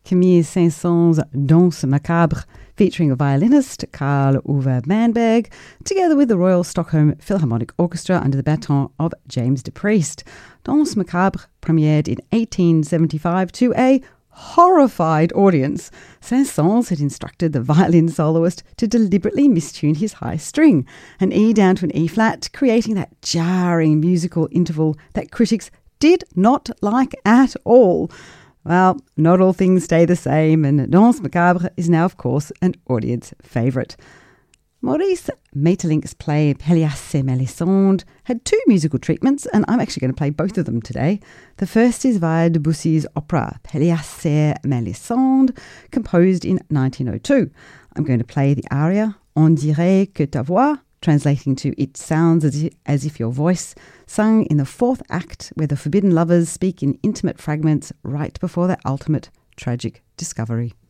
Camille Saint-Saëns' Danse Macabre, featuring a violinist, Carl Ove Manberg, together with the Royal Stockholm Philharmonic Orchestra under the baton of James de Priest. Danse Macabre premiered in 1875 to a horrified audience. Saint-Saëns had instructed the violin soloist to deliberately mistune his high string, an E down to an E flat, creating that jarring musical interval that critics did not like at all. Well, not all things stay the same, and Danse Macabre is now, of course, an audience favourite. Maurice Maeterlinck's play Pelléas et Mélisande had two musical treatments, and I'm actually going to play both of them today. The first is via Debussy's opera Pelléas et Mélisande, composed in 1902. I'm going to play the aria On dirait que ta voix, translating to It sounds as if your voice, sung in the fourth act where the forbidden lovers speak in intimate fragments right before their ultimate tragic discovery.